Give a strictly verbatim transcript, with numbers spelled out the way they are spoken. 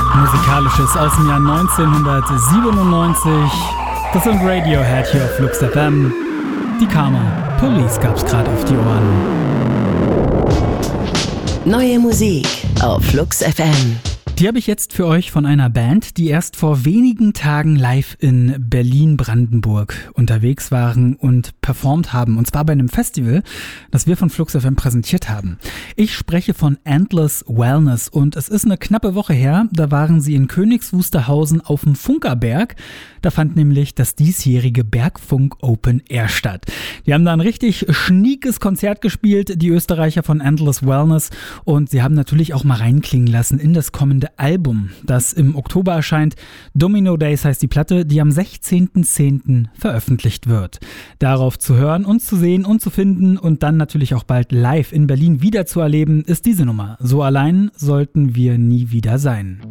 Musikalisches aus dem Jahr neunzehnhundertsiebenundneunzig. Das sind Radiohead hier auf Flux F M. Die Karma Police gab's gerade auf die Ohren. Neue Musik auf Flux F M. Die habe ich jetzt für euch von einer Band, die erst vor wenigen Tagen live in Berlin-Brandenburg unterwegs waren und performt haben. Und zwar bei einem Festival, das wir von Flux F M präsentiert haben. Ich spreche von Endless Wellness und es ist eine knappe Woche her. Da waren sie in Königs Wusterhausen auf dem Funkerberg. Da fand nämlich das diesjährige Bergfunk Open Air statt. Die haben da ein richtig schniekes Konzert gespielt, die Österreicher von Endless Wellness. Und sie haben natürlich auch mal reinklingen lassen in das kommende Album, das im Oktober erscheint. Domino Days heißt die Platte, die am sechzehnten zehnten veröffentlicht wird. Darauf zu hören, uns zu sehen und zu finden und dann natürlich auch bald live in Berlin wieder zu erleben, ist diese Nummer. So allein sollten wir nie wieder sein.